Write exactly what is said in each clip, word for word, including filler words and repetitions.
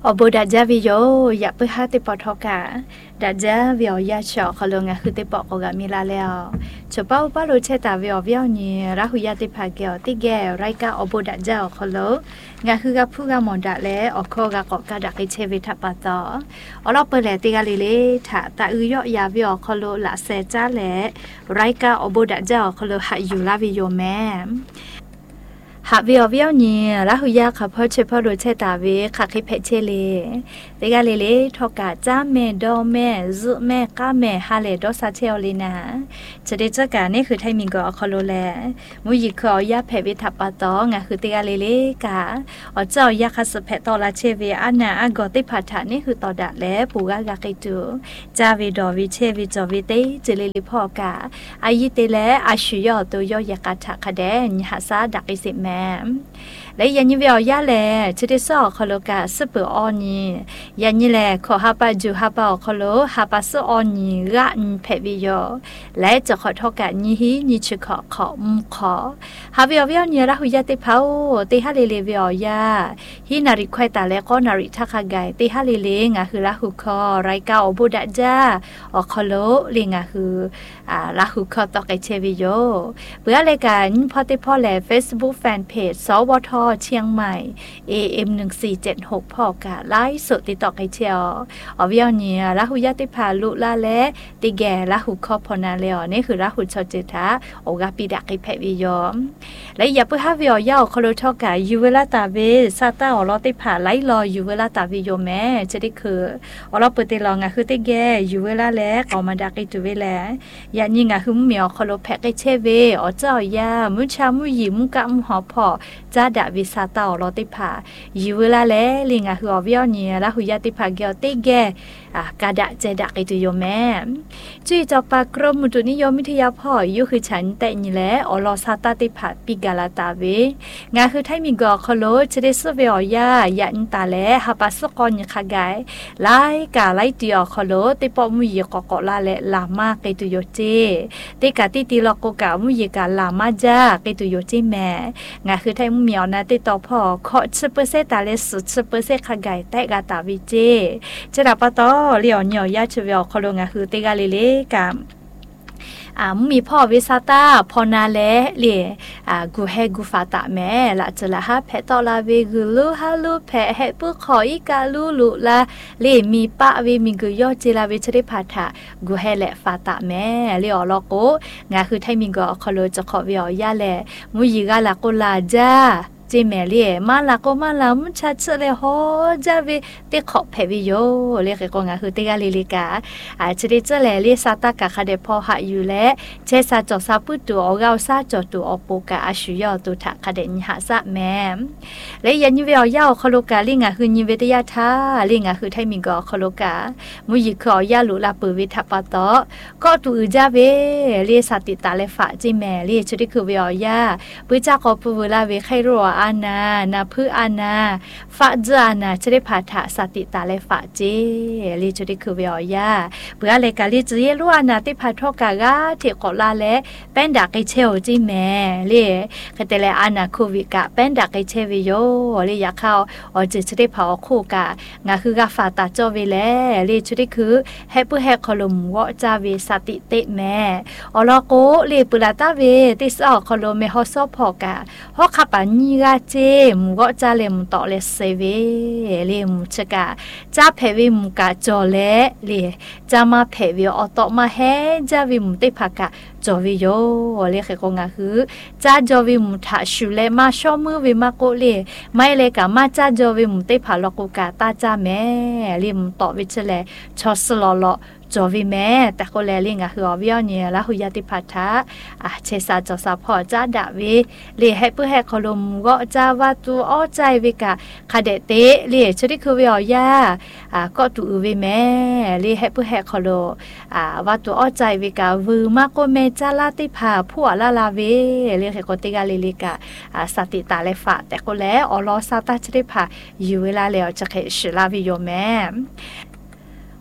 อบูดาจาวิโยอยากไปหาติปอทอกาดาจาวิอยาชอขลงะคือติปอกกามีลาแล้วชป้าป้าโลเชตาวิอวิอนี่ราหุยาติภาเกอติแกไรกาอบูดาจาขลงะคือกะผู้กะมอนดาแลอคอกะกอกะดักเชวิทัปปะตออลอเปเลติกะลิเลทะตะอือยอยาวิอขลละเซจาแลไรกาอบูดาจาขลหะอยู่ลาวิโยแมหาวิอวิอนี่ราหุยาค่ะพอเชพอโรเชตาเวค่ะคิเพเชเลติกะลิเลทอกะจาเมดอแม่ซุแม่กะแม่ฮาเลดอซาเชอลีนาจะได้จักกะนี่คือไทมิงกอคอโลแลมุยิคอยาเพวิทัปปะตองะคือติกะลิเลกะอเจ้ายาคัสเพตอลาเชเวอะนาอะกอติพัทธะนี่คือตอดะแลปูกะกะกิตุจาเวดอวิเชวิจอวิเตเจเลลิพอกะอายิเตแลอาชุยอตัวยอยากะทะคะแดนหะซาดักอิสิแมและยันยิเวอยาแลชิดิซอคอโลกะสเปออนียันยิแลขอฮาปาจูฮาปาคอโลฮาปาซออนีกะนเพวิโยและจะขอทอกะนิฮินิชขอขอมขอฮาเวอเวอนีระหุยาติเผาติฮาเลเลเวอยาฮินาริควายตาและก็นาริทักไกติฮาเลเลงะคือละหุคอไรกาอบุดะจาอคอโลลิงะคืออ่าละหุคอตอกไอเชวิโยเบื่อเลยกันพอติพอแล Facebook Fanpage สวทเชียงใหม่ เอ เอ็ม หนึ่งสี่เจ็ดหก พอกะไลฟ์สดติดต่อไกเชียวอวิอนีละหุยาติพาลุลาและติแกละหุคอพนาเลอนี่คือละหุชอจิตาโอกาปิดักไอแพวิยอมและอย่าเพิ่งหาวิอยาคอโลทอกะยูเวลาตาเวซาตาอลอติพาไลรอยูเวลาตาวิโยแม่จะได้คืออลอเปติลองะคือติแกยูเวลาแลกอมาดักไอตุเวแลยานี่งะคือเมียวคอโลแพกไอเชเวอเจ้ายามุชามุยิมุกะมหอพอจาดาวิซาตาอลอติพายูเวลาแลลิงะคืออวิอนีละหุยาติพาเกอติแกอ่ากาดะเจดักไอตุโยแม่จุยจอกปากรมมุตุนิยมวิทยาพ่ออยู่คือฉันแต่นี่แหละอลอซาตาติพาปิกาลาตาเวงาคือไทมิกอคอโลจะได้สเวอยายันตาแลฮาปัสกอนยคากายไลกาไลติอคอโลติปอมุยกอกอลาและลามาไกตุโยเจติกาติติลอกกะมุยกาลามาจาไกตุโยเจแม่งาคือไทมุเมียวนาติตอพ่อขอสิบเปอร์เซ็นต์ตาเลสุดสิบเปอร์เซ็นต์คากายแต่กาตาวิเจจะดับปะตอเลียวเหนียวยาชเวอคอโลงาคือติกาเลเลกาอ่ามีพ่อวิซาตาพอนาเลเลอ่ากูเฮกูฟาตาแม่ละจะละฮะเพตอลาเวกูลูฮาลูเพเฮปุขออีกาลูลูละเลมีปะเวมีกูยอจิลาเวชริพาทากูเฮและฟาตาแม่เลอลอโกงาคือไทมิงก็คอโลจะขอเวียยาแลมุยิกาละโกลาจาเจเมลีมาลาโกมาลามุชัดเสเลโฮจาเวติขอเพวิโยเรียกก็งาคือติกาลิลิกาอาจจะได้เจเลลีซาตากะคาเดพอหาอยู่และเชซาจอซาปุตัวออกาซาจอตัวอปูกาอาชุยอตุทะคาเดนหาซะแมมและยันยิเวียวยาวคอโลกาลิงาคือยิเวตยาทาลิงาคือไทมิงกอคอโลกามุยิขอยาลุลาปุวิทัปปะตอก็ตูจาเวลีซาติตาเลฟะจิแมลีชุดิคือเวียยาปุจากอปูเวลาเวไครัวอานานาพืออานาฟะจานาจะได้พาถะสติตาเลฟะเจลีจุดิคือเวียยาเบื่อเลยกาลีจีเยลัวนาติพาทอกากาเทกอลาเลเป็นดักไอเชลจิแม่ลีกเตเลอานาคูวิกะเป็นดักไอเชวิโยลีอยากเข้าอจิจะได้เผาคู่กางาคือกาฟาตาโจเวเลลีจุดิคือเฮปุเฮคอลุมวอจาเวสติเตแม่อลอโกลีปุลาตาเวติสอคอโลเมฮอซอพอกาฮอคาปานีกาเจมุก็จะเลมต่อเลเซเวเลมุชกาจะเพวิมุกาจอเลเลจะมาเพวิออตมาเฮจะวิมุติภากาจอวิโยเลเคกงาคือจะจอวิมุทาชุเลมาชอมือวิมาโกเลไม่เลกามาจะจอวิมุติภาลกุกาตาจาแม่เลมต่อวิเชเลชอสลอลจอวิแม่แต่ก็แลลิงอ่ะคืออวิอเนี่ยละหุยาติพัทธะอ่ะเชซาจอซาพอจ้าดาเวเลให้เพื่อให้คอลมก็จาวาตูอ้อใจวิกะคาเดเตเลชดิคือวิอยาอ่ะก็ตูอุวิแม่เลให้เพื่อให้คอลอ่าวาตูอ้อใจวิกะวือมาโกเมจาลาติภาผัวลาลาเวเลให้ก็ติกาลิลิกะอ่ะสติตาเลฟะแต่ก็แล้วอลอซาตาชดิภาอยู่เวลาแล้วจะเคชลาวิโยแม่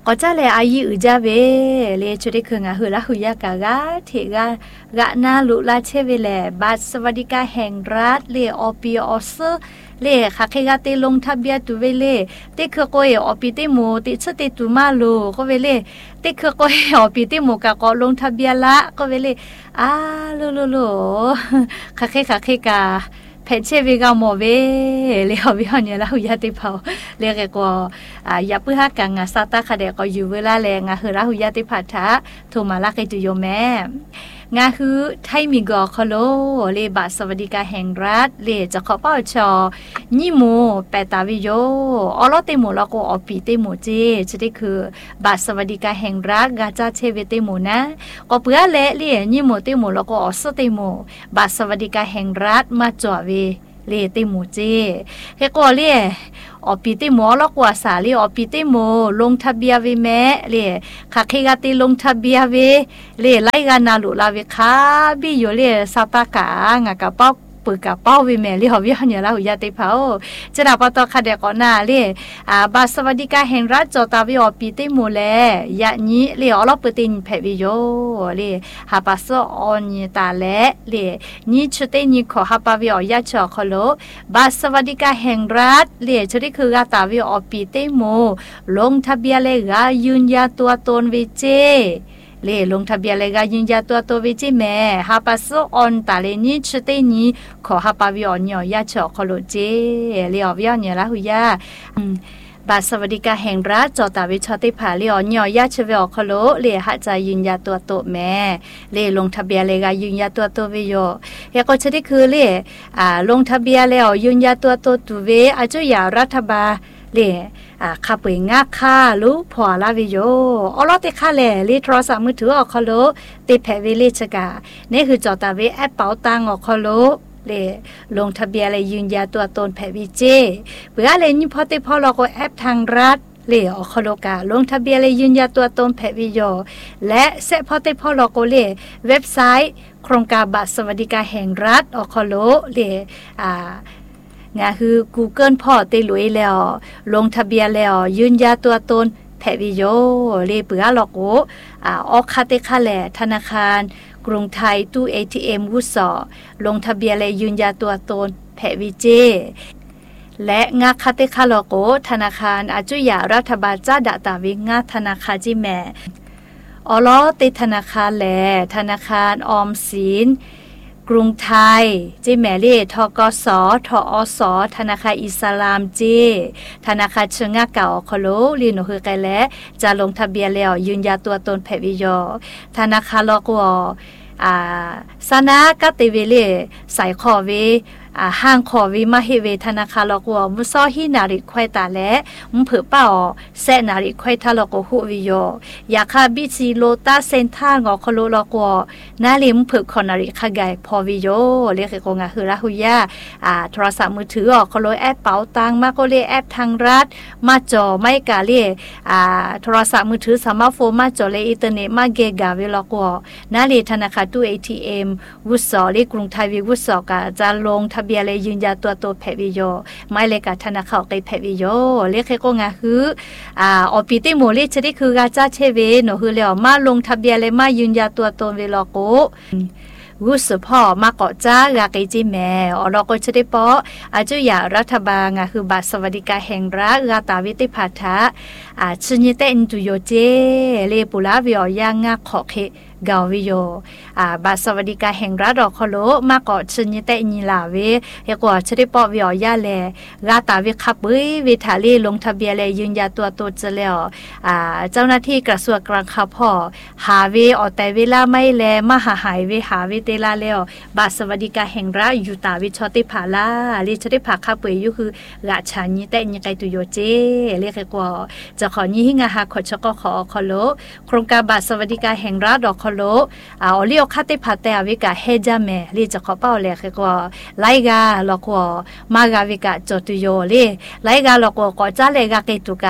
ก็จะเลยอายุจะเวเลยชุดที่คืองาหือละหุยากากาเทกากะนาลุลาเชเวเลบัตรสวัสดิการแห่งรัฐเลยอปีออสเล่ค่ะเคยก็เตลงทะเบียนตัวเวเล่เตคือก็เออปีเตโมเตชเตตัวมาโลก็เวเล่เตคือก็เออปีเตโมกะก็ลงทะเบียนละก็เวเล่อ่าโลโลโลค่ะเคยค่ะเคยกะเพชรเวกาโมเวเลี้ยววิหารเนี่ยแล้วหุยาติเผาเรียกก็อ่าอย่าเพิ่งหากังอ่ะซาตาค่ะเด็กก็อยู่เวลาแรงอ่ะคือแล้วหุยาติพัทธะโทรมาลักไอตุโยแม่งาคือไทยมีกอคโลเลบัตรสวัสดิการแห่งรัฐเลจะขอเป้าชอนี่โมแปตาวิโยอลอเตโมแล้วก็อปีเตโมเจจะได้คือบัตรสวัสดิการแห่งรัฐกาจาเชเวเตโมนะก็เพื่อเละเลนี่โมเตโมแล้วก็อสเตโมบัตรสวัสดิการแห่งรัฐมาจ่อเวเลเตโมเจเฮก็เลอปีเตโมแล้วกว่าสาเลอปีเตโมลงทะเบียนเวแม่เลค่ะเคกาเตลงทะเบียนเวเลไล่กันนาลุลาเวคาบิโยเลซาตากางากะป้าปือกะเป้าวิเมลีหอวิหันยาลาหุยาติเผาจะนับปตอคดก่อนหน้าเลอ่าบาสวัสดิการแห่งรัฐจอตาวิอปีเตโมเลยะนี้เลอลอปตินเพวิโยเลฮาปัสออนยตาเลเลนี้ชุเตนี้ขอฮาปาวิอยาชอคโลบาสวัสดิการแห่งรัฐเลชุดคือกาตาวิอปีเตโมลงทะเบียนเลกายืนยันตัวตนวิเจเลลงทะเบียนเลยก็ยืนยันตัวตัววิจิแม่ฮาปัสออนตาเลนี้ชุดนี้ขอฮาปาวิออนยอยาชอคโลเจเลอวิออนยาละหุยาบัตรสวัสดิการแห่งรัฐจอตาวิชอติผาเลออนยอยาชเวอคโลเลหัดใจยืนยันตัวตัวแม่เลลงทะเบียนเลยก็ยืนยันตัวตัววิโยเฮก็ชุดที่คือเลอ่าลงทะเบียนแล้วยืนยันตัวตัวตัวเวอาจุยารัฐบาลเลอ่าขับไปงาค่าลูพอลาวิโยออลอติค่าแหล่ลิโทรศัพท์มือถือออกคอโลติแพวิลิชกานี่คือจอตาเวแอปเป๋าตังออกคอโลเลลงทะเบียนเลยยืนยันตัวตนแพวิเจเพื่ออะไรนี่พอติพอเราก็แอปทางรัฐเลออกคอโลกาลงทะเบียนเลยยืนยันตัวตนแพวิโยและเซพอติพอเราก็เลเว็บไซต์โครงการบัตรสวัสดิการแห่งรัฐออกคอโลเลอ่างาคือ Google พอเตลุยแล้วลงทะเบียนแล้วยืนยันตัวตนแพวิโยเลเปือหลอกโออ่าออกคาเตคาแลธนาคารกรุงไทยตู้ เอ ที เอ็ม วุสอลงทะเบียนและยืนยันตัวตนแพวิเจและงาคาเตคาหลอกโอธนาคารอาจุยารัฐบาลจ้าดาตาวิงาธนาคารจิแม่อลอติธนาคารแลธนาคารออมสินกรุงไทยเจแมลี่ทกสทอสธนาคารอิสลามเจธนาคารเชิงเก่าคโลลีโนคือไกและจะลงทะเบียนแล้วยืนยันตัวตนแพวิโยธนาคารลอกวอ่าสนากติเวเลสายขอเวอ่าห้างขอวิมาเฮเวธนาคารลอกวมุซอฮีนาริควายตาและมุเผือเป่าแซนาริควายทาลอกหูวิโยอยากคาบิซิโลตาเซนท่างอคโลลอกวนาลิมเผือคอนาริคาไกพอวิโยเรียกกงาคือละหุยาอ่าโทรศัพท์มือถือออกคโลแอปเป๋าตังมาโกเลแอปทางรัฐมาจอไม่กาเลอ่าโทรศัพท์มือถือสมาร์ทโฟนมาจอเลอินเทอร์เน็ตมาเกกาเวลอกวนาลิธนาคารตู้ เอ ที เอ็ม วุสอเลกรุงไทยวิวุสอกาจะลงทะเบียนเลยยืนยันตัวตัวแพวิโยไม่เลยกับธนาคารไกแพวิโยเรียกก็งาคืออ่าอปีติโมเลชได้คือกาจ้าเชเวโนคือแล้วมาลงทะเบียนเลยมายืนยันตัวตนเวลโกรู้สึกพ่อมาเกาะจ้ากาเกจิแม่อเราก็จะได้ปออาจุยารัฐบาลงาคือบัตรสวัสดิการแห่งรัฐกาตาวิติพัทธะอาชิญเตอินตุโยเจเลปุลาวิอยางาขอเคกาวิโยอ่าบัตรสวัสดิการแห่งรัฐอคโลมาเกาะชิญเตอินิลาเวเฮกว่าจะได้ปอวิอยาแลกาตาวิคับวิวิทาลีลงทะเบียนเลยยืนยันตัวตนจะแล้วอ่าเจ้าหน้าที่กระทรวงกลางคับพ่อหาเวออแต่เวลาไม่แลมาหาหายเวหาเวเตลาแล้วบัตรสวัสดิการแห่งรัฐอยู่ตาวิชอติภาลาลิชติภาคับเปอยู่คือราชาญิเตญิไกตุโยเจเรียกกว่าจะขอนี้หิงาหาขอชกขอคโลโครงการบัตรสวัสดิการแห่งรัฐอคโลอ่าเรียกคาติภาเตอวิกาเฮจาเมลิจะขอเป้าเลยคือกว่าไลกาลอกว่ามากาวิกาจตุโยเลไลกาลอกว่าก็จะเลกาเกตุกะจ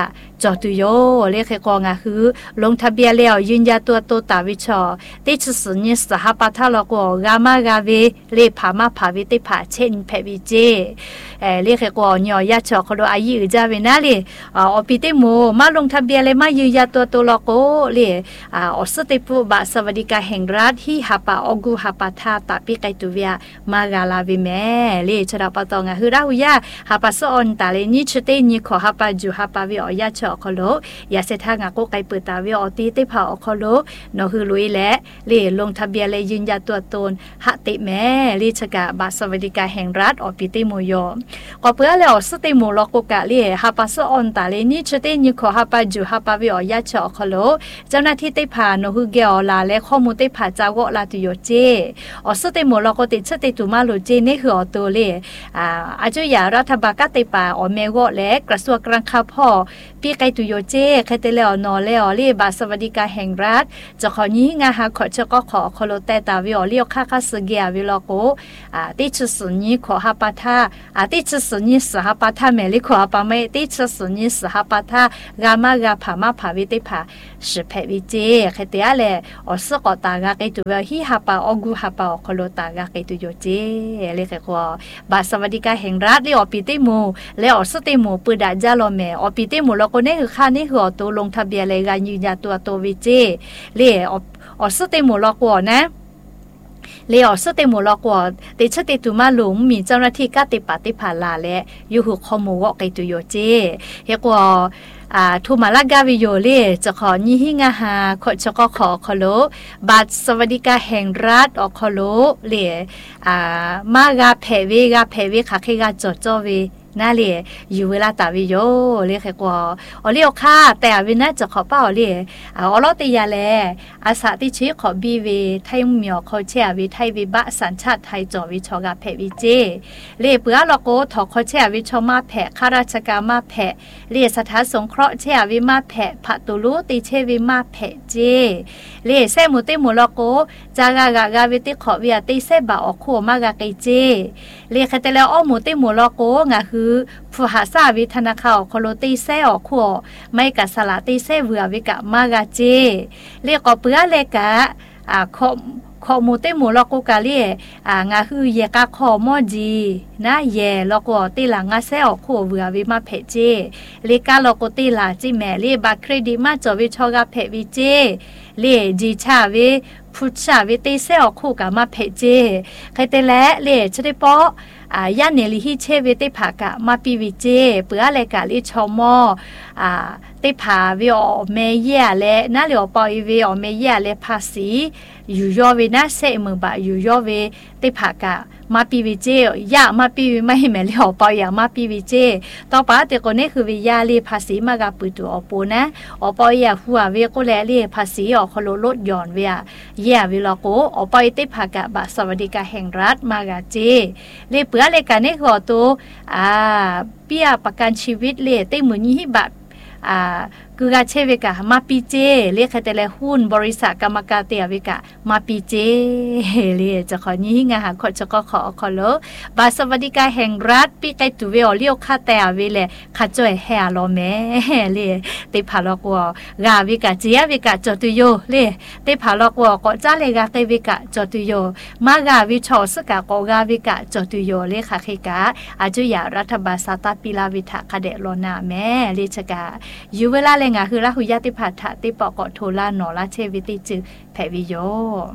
จอตุโยเรียกกองอ่ะคือลงทะเบียนแล้วยืนยันตัวโตตาวิชอติชสุญญสหปัทาลกกามากาเวเลพามาภาวิติภาเช่นเพวิเจเอเรียกกองยอยาชอคโดอายุจาเวนะเลอ่าอปิเตโมมาลงทะเบียนเลยมายืนยันตัวโตลกเลอ่าอสติปุบะสวัสดิการแห่งรัฐที่หาปาอกูหาปาทาตาปิไกตุเวียมากาลาวิแม่เลชราปตองอ่ะคือราหุยาหาปาสอนตาเลนิชเตนิขอหาปาจูหาปาวิอยาชอคโลยาเสทางาโกไกเปิดตาวิอตีติภาอคโลนอคือลุยและเลลงทะเบียนเลยยืนยันตัวตนหติแม่เลชกะบาสวัสดิการแห่งรัฐอปิติโมโยก็เพื่อแล้วสติโมลกกะเลหาปาสอนตาเลนิชเตนิขอหาปาจูหาปาวิอยาชอคโลเจ้าหน้าที่ติภานอคือเกอลาและข้อมูลติภาจาวลาตุโยเจอสติโมลกติชติตุมาโลเจเนคืออตัวเลอ่าอาจุยารัฐบาลกติปาอเมโกและกระทรวงการค้าพ่อปีไกตุโยเจใครเตเลอนอเลอเลบาสวัสดิการแห่งรัฐจะขอนี้งาหาขอเจก็ขอคโลแต่ตาวิอเลียวค่าค่าสเกียวิลโกอ่าติชสุญญขอหาปาทาอ่าติชสุญญสหปาทาเมลิขอปาเมติชสุญญสหปาทากามากาผามาภาวิติภาสิเพวิเจใครเตอเลอสกอตากาไกตุเวฮิหาปาอกูหาปาคโลตากาไกตุโยเจเลขกว่าบาสวัสดิการแห่งรัฐเลอปิติโมเลอสติโมปืดาจาโลเมอปิติโมลโกเนคือค่านี่คือตัวลงทะเบียนเลยการยืนยันตัวตัววิเจเลออสติโมลกว่านะเลอสเตโมลกว่าติชติตุมาหลุมมีเจ้าหน้าที่กติปฏิภาลาและอยู่หุข้อมูลว่าไกตุโยเจเฮกว่าอ่าทูมาลากาวิโยเลจะขอยี่หิงาหาขอจะก็ขอคโลบัตรสวัสดิการแห่งรัฐอคโลเลอ่ามากาเพเวกาเพเวคาเคกาจอจอเวน่าเลยอยู่เวลาตาวิโยเรียกกว่าอ๋อเรียกค่าแต่วินาจะขอเป้าเลยอ๋อเราตียาแลอาสาติชีขอบีวีไทยเหมียวเขาเชียวิไทยวิบะสัญชาติไทยจอวิชอกาเพวิเจเรียเปื่อเราโกถอเขาเชียวิชมาแผะข้าราชการมาแผะเรียสถานสงเคราะห์เชียวิมาแผะผัตุลุติเชวิมาแผะเจเรียเซมุติมุเราโกจากากากาวิติขอวิอาติเซบะออกขัวมากาไกเจเรียคแต่แล้วอ้อมุติมุเราโกงาคือผู้หาซาวิธนาคาวโคโลตีเซออกขัวไม่กัสลาตีเซเววิกะมากาเจเรียกก็เปื้อเลกะอ่าขอขอมูเตมูลกุกาเลียอ่างาคือเยกะขอมอจีนะเยลกตีหลังงาเซออกขัวเววิมาเพเจเลกาลกตีลาจิแมเลบัตรเครดิตมาจอวิชอกาเพวิเจเลจีชาเวพุชาวิตีเซออกคู่กับมาเพเจใครแต่และเลชได้ปออ่ายาเนลิฮิเชเวติภากะมาปีวิเจเปื้ออะไรกะลิชอมออ่าติภาวิอเมเยและนาเหลียวปอยวิอเมเยและภาษีอยู่ยอเวนะเซมือบะอยู่ยอเวติภากะมาปีวิเจยามาปีวิไม่ให้แม่เหลียวปอยอย่ามาปีวิเจต่อไปแต่ก็นี่คือวิยาลีภาษีมากะปุตัวอปูนะอปอยอย่าหัวเวก็แลลีภาษีออกคโลลดหย่อนเวียเยวิลโกอปอยติภากะบะสวัสดิการแห่งรัฐมากะเจเลเปื้ออะไรกันนี่ก็ตัวอ่าเบี้ยประกันชีวิตเลติมือนี้ฮิบัตอ่าคือกาเชวิกะมาปีเจเรียกแต่ละหุ้นบริษัทกรรมการเตียวิกะมาปีเจเรียจะขอนี้งาหาขอจะก็ขอขอโลบาสวัสดิการแห่งรัฐปีไกตุเวอเลี้ยวค่าแต่เวเลค่าจ่อยแห่โลแม่เรียติผาลกวกาวิกะเจียวิกะจตุโยเรียติผาลกวก็จ้าเลกาเตวิกะจตุโยมากาวิชอสกะกกาวิกะจตุโยเรียค่ะคิกะอาจุยารัฐบาลสาตาปิลาวิทะคเดโลนาแม่เรียชกะอยู่เวลางาคือละหุยติภัทะติปอกอโทลาหนอละเชวิติจือแผวิโย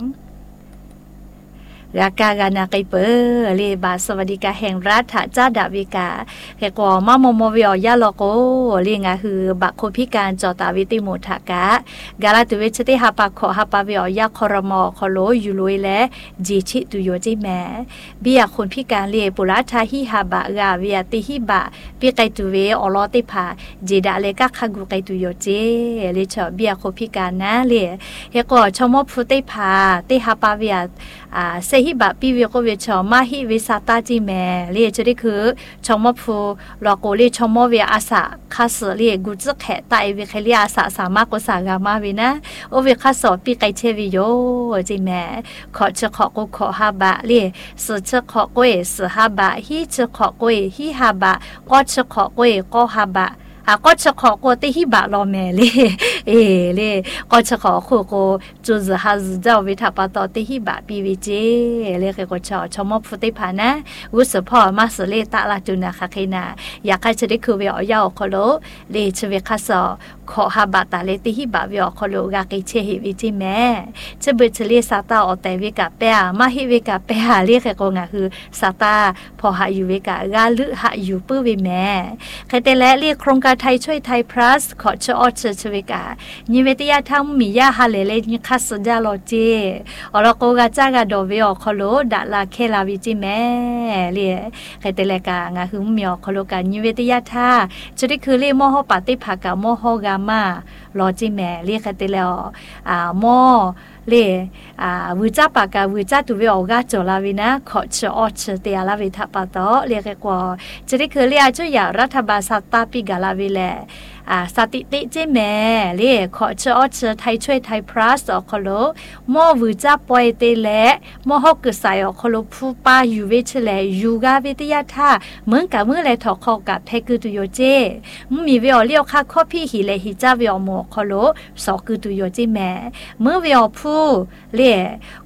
รากากานาไกเปอร์เลบาสวัสดิการแห่งรัฐจ้าดาวิกาเฮกอมาโมโมวิอยาโลโกเรียงาคือบักคนพิการจอตาวิติโมทากะกาลาตุเวชติฮาปาขอฮาปาวิอยาคอรมอคอโลยูลุยและจีชิตุโยจิแมเบียคนพิการเลปุระทาฮิฮาบะกาเวียติฮิบะเปียไกตุเวอลอติภาจีดาเลกะคากุไกตุโยเจเลชอเบียคนพิการนะเลเฮกอชมอพุติภาติฮาปาเวียอ่าเซฮิบะปีวิโกเวชอมาฮิวิสาตาจิแมเรียจะได้คือชมพูลอโกเรียชมเวอาสาคาสเรียกุจแขตายวิเคเรียอาสาสามารถกุสากามาวินะโอเวคาสอปีไกเชวิโยจิแมขอจะขอกุขอฮาบะเรียสือจะขอกวยสือฮาบะฮิจะขอกวยฮิฮาบะก็จะขอกวยก็ฮาบะอ่ะก็จะขอโกติฮิบะรอแม่เลยเอเลยก็จะขอโคโกจูซฮาซเจ้าวิทาปตอติฮิบะปีวิเจเลยก็ชอชมพุติพานะวุสพอมาสเลตะลาจุนะค่ะคินาอยากให้จะได้คือเวียอยาวคโลเลชเวคัสขอฮาบะตาเลติฮิบะเวียคโลกากิเชฮิวิจิแม่จะเบิดเฉลี่ยซาตาอแต่เวกาเปะมาฮิเวกาเปะเรียกก็งาคือซาตาพอหาอยู่เวกากาลึหาอยู่ปื้อวิแม่ใครแต่และเรียกโครงการไทยช่วยไทยพลัสขอชอเชชเวกานิเวติยาทำมียาฮาเลเลนิคัสจาโลเจอรโกกาจากาโดเวอคโลดาลาเคลาวิจิแม่เรียใครแต่และกางาคือมีอคโลกานิเวติยาทาจะได้คือเรียกโมโหปฏิภากาโมโหกามาลอจิแม่เรียกใครแต่แล้วอ่าโมเลอ่าวิจาปากาวิจาตุเวออกาจลาวินะขอชอเชเตียลาวิทัปตอเรียกกว่าจะได้คือเรียกจุยารัฐบาลสัตตาปิกาลาวิเลอ่าสติติเจแม่เรียกขอชอเชไทยช่วยไทยพลัสอคโลโมวิจาปอยเตเลโมฮกสายอคโลผู้ป้าอยู่เวชเลยูกาวิทยาท่าเหมือนกับเมื่อไรถอคอกับเทกุตุโยเจมีเวอเลียวค่าข้อพี่หิเลหิจาเวอโมคโลสอกุตุโยเจแม่เมื่อเวอผู้เล่